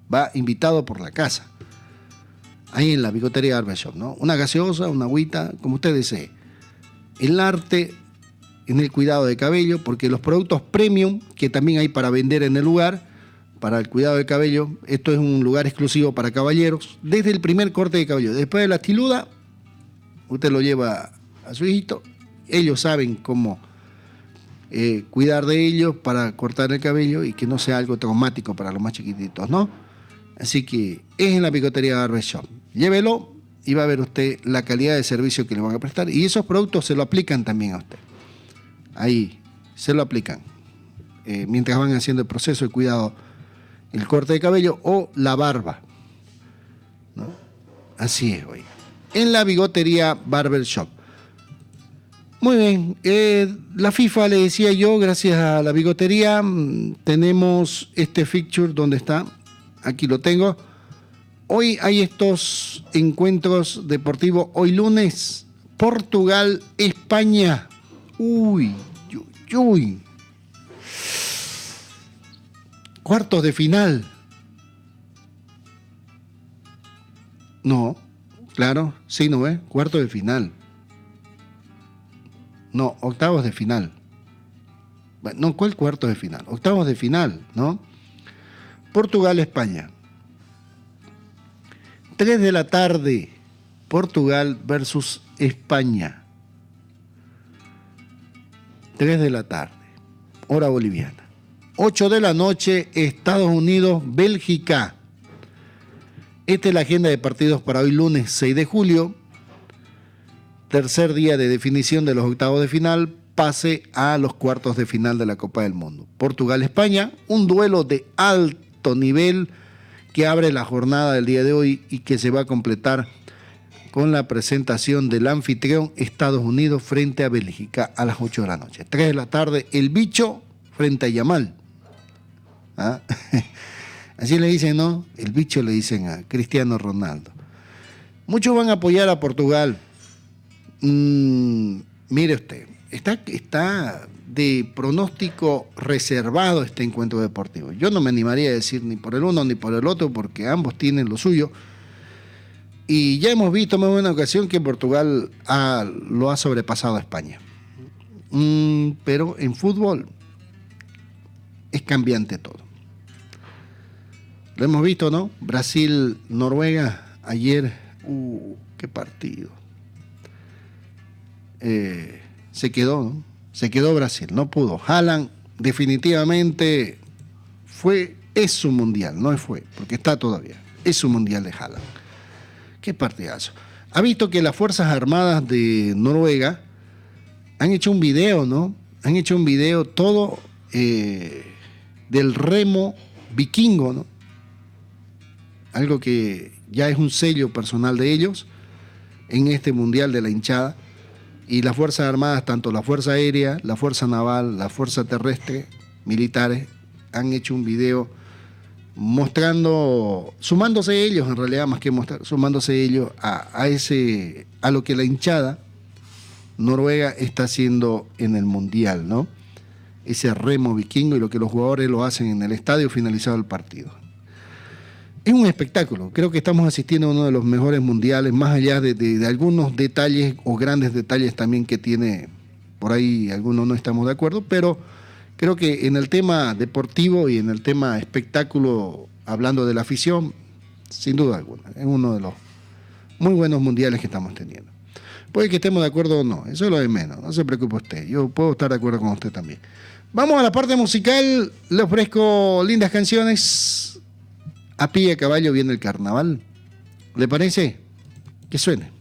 va invitado por la casa. Ahí en la Bigotería Barbershop, ¿no? Una gaseosa, una agüita, como usted desee. El arte en el cuidado de cabello, porque los productos premium que también hay para vender en el lugar, para el cuidado de cabello, esto es un lugar exclusivo para caballeros, desde el primer corte de cabello. Después de la estiluda, usted lo lleva a su hijito, ellos saben cómo cuidar de ellos para cortar el cabello y que no sea algo traumático para los más chiquititos, ¿no? Así que es en la Bigotería Barbershop. Llévelo y va a ver usted la calidad de servicio que le van a prestar. Y esos productos se lo aplican también a usted. Ahí se lo aplican. Mientras van haciendo el proceso de cuidado, el corte de cabello o la barba, ¿no? Así es, hoy. En la Bigotería Barbershop. Muy bien. La FIFA, le decía yo, gracias a la bigotería, tenemos este fixture donde está. Aquí lo tengo. Hoy hay estos encuentros deportivos. Hoy lunes, Portugal, España. Uy. Cuartos de final. No, claro, sí, ¿no ve? Cuartos de final. No, octavos de final. No, ¿cuál cuarto de final? Octavos de final, ¿no? Portugal, España. 3 de la tarde, Portugal versus España. 3 de la tarde, hora boliviana. 8 de la noche, Estados Unidos, Bélgica. Esta es la agenda de partidos para hoy lunes 6 de julio. Tercer día de definición de los octavos de final, pase a los cuartos de final de la Copa del Mundo. Portugal-España, un duelo de alto nivel que abre la jornada del día de hoy y que se va a completar con la presentación del anfitrión Estados Unidos frente a Bélgica a las 8 de la noche. 3 de la tarde, el bicho frente a Yamal. ¿Ah? Así le dicen, ¿no? El bicho le dicen a Cristiano Ronaldo. Muchos van a apoyar a Portugal. Mire usted, está de pronóstico reservado este encuentro deportivo. Yo no me animaría a decir ni por el uno ni por el otro, porque ambos tienen lo suyo. Y ya hemos visto más de una ocasión que Portugal lo ha sobrepasado a España. Pero en fútbol es cambiante todo. Lo hemos visto, ¿no? Brasil-Noruega ayer. ¡Qué partido! Se quedó, ¿no? Se quedó Brasil, no pudo. Haaland definitivamente es su mundial, no fue, porque está todavía. Es su mundial de Haaland. Qué partidazo. Ha visto que las Fuerzas Armadas de Noruega han hecho un video, ¿no? Han hecho un video todo del remo vikingo, ¿no? Algo que ya es un sello personal de ellos en este mundial de la hinchada. Y las Fuerzas Armadas, tanto la Fuerza Aérea, la Fuerza Naval, la Fuerza Terrestre, militares, han hecho un video mostrando, sumándose ellos en realidad, más que mostrar, sumándose ellos a lo que la hinchada Noruega está haciendo en el Mundial, ¿no? Ese remo vikingo y lo que los jugadores lo hacen en el estadio finalizado el partido. Es un espectáculo. Creo que estamos asistiendo a uno de los mejores mundiales, más allá de algunos detalles o grandes detalles también que tiene, por ahí algunos no estamos de acuerdo, pero creo que en el tema deportivo y en el tema espectáculo, hablando de la afición, sin duda alguna, es uno de los muy buenos mundiales que estamos teniendo. Puede que estemos de acuerdo o no, eso es lo de menos, no se preocupe usted, yo puedo estar de acuerdo con usted también. Vamos a la parte musical, le ofrezco lindas canciones. A pie de caballo viene el carnaval. ¿Le parece? Que suene.